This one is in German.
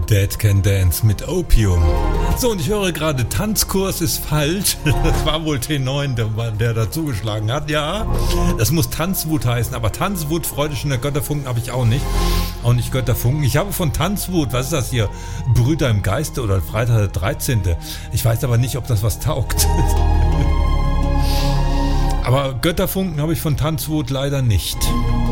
Dead Can Dance mit Opium. So, und ich höre gerade, Tanzkurs ist falsch. Das war wohl T9, der da zugeschlagen hat. Ja, das muss Tanzwut heißen, aber Tanzwut, Freude schöner Götterfunken habe ich auch nicht. Auch nicht Götterfunken. Ich habe von Tanzwut, was ist das hier? Brüder im Geiste oder Freitag der 13. Ich weiß aber nicht, ob das was taugt. Aber Götterfunken habe ich von Tanzwut leider nicht.